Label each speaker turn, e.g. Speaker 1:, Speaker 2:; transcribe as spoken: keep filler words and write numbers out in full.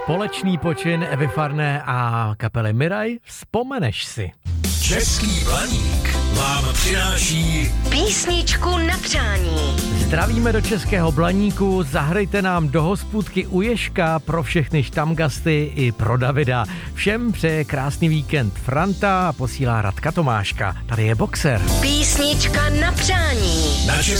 Speaker 1: Společný počin Evy Farné a kapely Miraj, vzpomeneš si.
Speaker 2: Český Blaník vám přináší
Speaker 3: písničku na přání.
Speaker 1: Zdravíme do Českého Blaníku, zahrajte nám do hospůdky u Ježka pro všechny štamgasty i pro Davida. Všem přeje krásný víkend Franta a posílá Radka Tomáška. Tady je Boxer.
Speaker 3: Písnička na přání.
Speaker 2: na